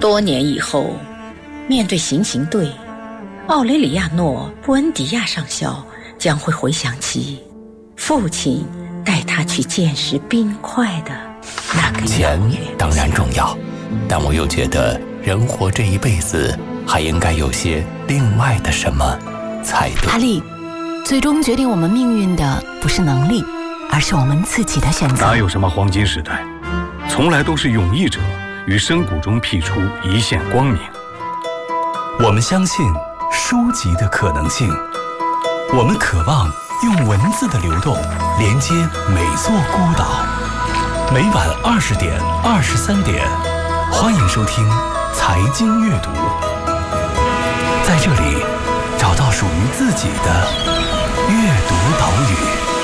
多年以后，面对行刑队，奥雷里亚诺·布恩迪亚上校将会回想起父亲带他去见识冰块的那个钱当然重要，但我又觉得人活这一辈子还应该有些另外的什么才对。 阿丽，最终决定我们命运的不是能力，而是我们自己的选择。 哪有什么黄金时代，从来都是勇毅者于深谷中辟出一线光明。 我们相信书籍的可能性，我们渴望用文字的流动连接每座孤岛。每晚20点、23点，欢迎收听财经阅读，在这里找到属于自己的阅读岛屿。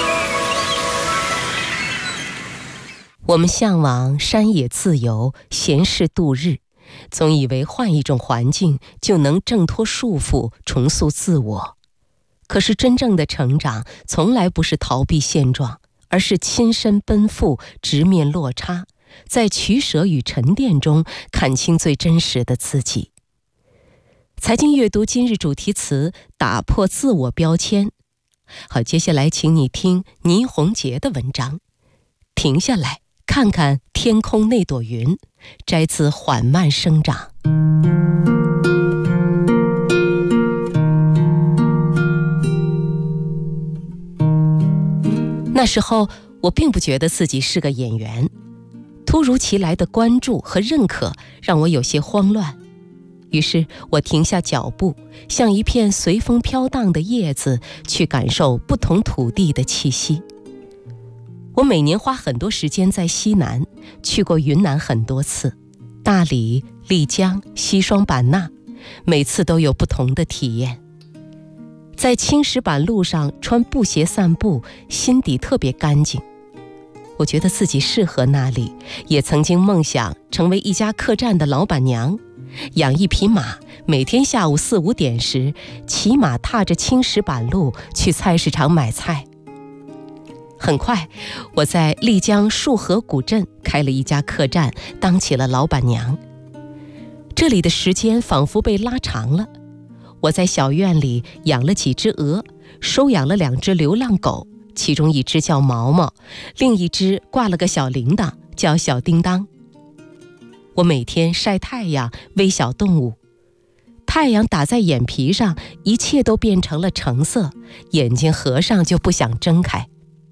我们向往山野自由，闲适度日，总以为换一种环境就能挣脱束缚，重塑自我。可是真正的成长从来不是逃避现状，而是亲身奔赴，直面落差，在取舍与沉淀中看清最真实的自己。财经阅读今日主题词：打破自我标签。好，接下来请你听倪虹洁的文章。停下来，看看天空那朵云，摘自缓慢生长。那时候我并不觉得自己是个演员，突如其来的关注和认可让我有些慌乱。于是我停下脚步，像一片随风飘荡的叶子，去感受不同土地的气息。我每年花很多时间在西南，去过云南很多次，大理、丽江、西双版纳，每次都有不同的体验。在青石板路上穿布鞋散步，心底特别干净。我觉得自己适合那里，也曾经梦想成为一家客栈的老板娘，养一匹马，每天下午4、5点时，骑马踏着青石板路去菜市场买菜。很快，我在丽江束河古镇开了一家客栈，当起了老板娘。这里的时间仿佛被拉长了。我在小院里养了几只鹅，收养了2只流浪狗，其中一只叫毛毛，另一只挂了个小铃铛，叫小叮当。我每天晒太阳，喂小动物。太阳打在眼皮上，一切都变成了橙色，眼睛合上就不想睁开。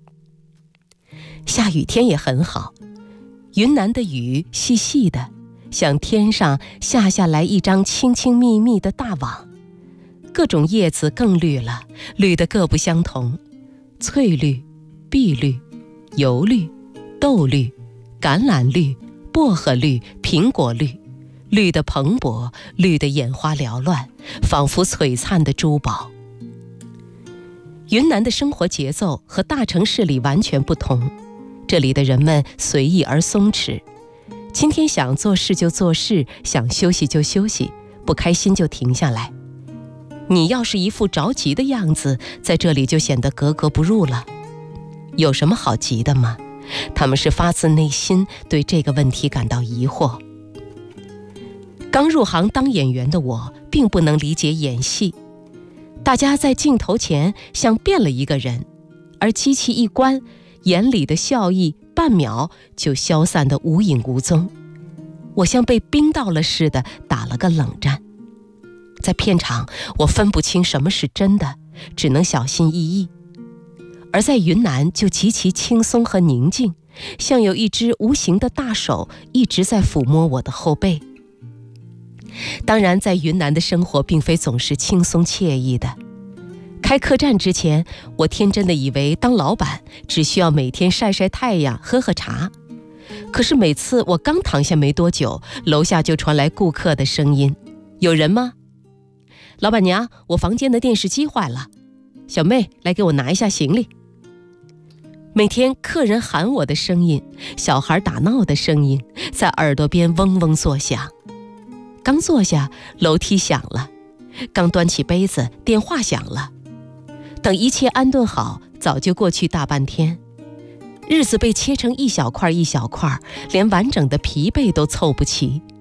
下雨天也很好，云南的雨细细的，像天上下来一张轻轻密密的大网。各种叶子更绿了，绿得各不相同，翠绿、碧绿、油绿、豆绿、橄榄绿、薄荷绿、苹果绿，绿得蓬勃，绿得眼花缭乱，仿佛璀璨的珠宝。云南的生活节奏和大城市里完全不同，这里的人们随意而松弛，今天想做事就做事，想休息就休息，不开心就停下来。你要是一副着急的样子，在这里就显得格格不入了。有什么好急的吗？他们是发自内心对这个问题感到疑惑。刚入行当演员的我，并不能理解演戏。大家在镜头前像变了一个人，而机器一关，眼里的笑意半秒就消散得无影无踪。我像被冰到了似的，打了个冷战。在片场，我分不清什么是真的，只能小心翼翼。而在云南就极其轻松和宁静，像有一只无形的大手一直在抚摸我的后背。当然，在云南的生活并非总是轻松惬意的。开客栈之前，我天真的以为当老板只需要每天晒晒太阳，喝喝茶。可是每次我刚躺下没多久，楼下就传来顾客的声音：有人吗？老板娘，我房间的电视机坏了，小妹来给我拿一下行李。每天客人喊我的声音，小孩打闹的声音，在耳朵边嗡嗡作响。刚坐下，楼梯响了；刚端起杯子，电话响了。等一切安顿好，早就过去大半天。日子被切成一小块一小块，连完整的疲惫都凑不齐。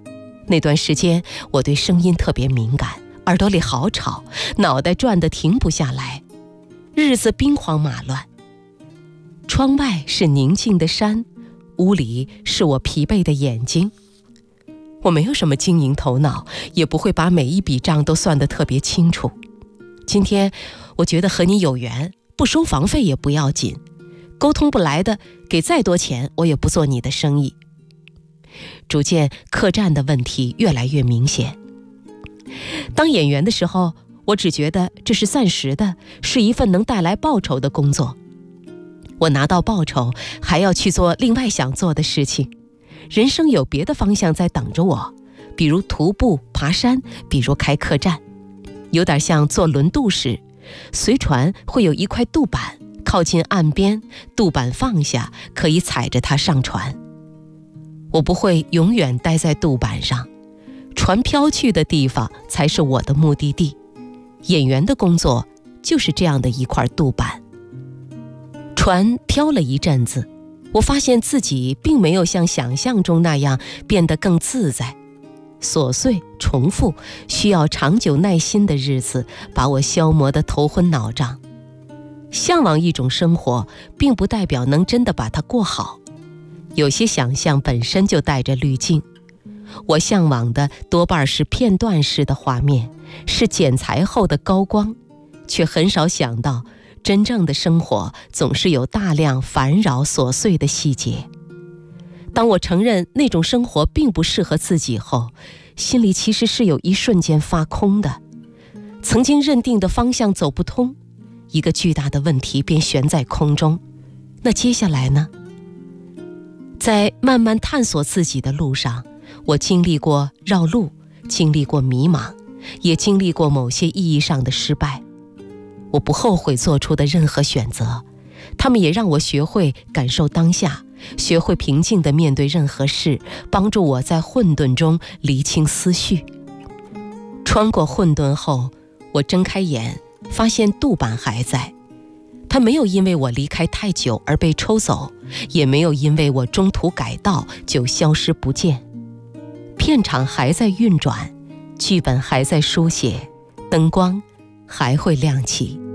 那段时间我对声音特别敏感，耳朵里好吵，脑袋转得停不下来，日子兵荒马乱。窗外是宁静的山，屋里是我疲惫的眼睛。我没有什么经营头脑，也不会把每一笔账都算得特别清楚。今天我觉得和你有缘，不收房费也不要紧，沟通不来的，给再多钱我也不做你的生意。逐渐客栈的问题越来越明显。当演员的时候，我只觉得这是暂时的，是一份能带来报酬的工作。我拿到报酬，还要去做另外想做的事情。人生有别的方向在等着我，比如徒步、爬山，比如开客栈。有点像坐轮渡时，随船会有一块渡板，靠近岸边，渡板放下，可以踩着它上船。我不会永远待在渡板上，船飘去的地方才是我的目的地。演员的工作就是这样的一块渡板。船飘了一阵子，我发现自己并没有像想象中那样变得更自在。琐碎重复需要长久耐心的日子把我消磨得头昏脑胀。向往一种生活，并不代表能真的把它过好。有些想象本身就带着滤镜。我向往的多半是片段式的画面，是剪裁后的高光，却很少想到真正的生活总是有大量烦扰琐碎的细节。当我承认那种生活并不适合自己后，心里其实是有一瞬间发空的。曾经认定的方向走不通，一个巨大的问题便悬在空中。那接下来呢？在慢慢探索自己的路上，我经历过绕路，经历过迷茫，也经历过某些意义上的失败。我不后悔做出的任何选择，他们也让我学会感受当下，学会平静地面对任何事，帮助我在混沌中厘清思绪。穿过混沌后，我睁开眼，发现渡板还在。它没有因为我离开太久而被抽走，也没有因为我中途改道就消失不见。片场还在运转，剧本还在书写，灯光还会亮起。